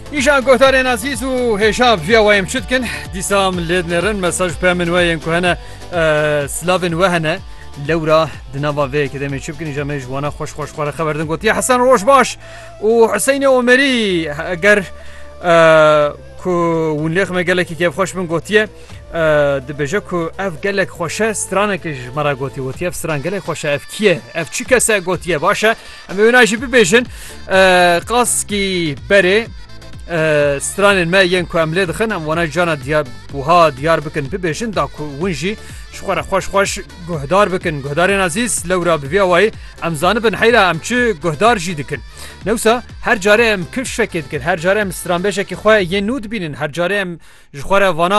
İşan gohtarên aziz û hêşab via wayem çutkin dîsa lêdnerin mesaj pemên wayên ku hene slavên we hene lewra di nava vê yekê demê çi bikin îja me ji wana xweş xwe xeber din gotiye Hesan Rojbaş û Hüseynê Omerî eger ku hûn lê xwe gelekî kevxweş bin gotiye dibêje ku ev gelek xweş e stranekê ji me re gotiye ev stran gelek xweş e ev kî ye ev çi kes e gotiye baş e em ê wêne jî bibêjin qaskî berê stranên me yên ku em lê dixin em wana cana buha diyar bikin bibêjin da ku hûn jî ji xwe re xweş guhdar bikin guhdarên azîz lewra bi vê wayî em zanibin heyra em çi guhdar jî dikin newsa her carê em keşfekê dikin her carê em stranbêjekê xwe yên nû dibînin her carê em ji xwe re vana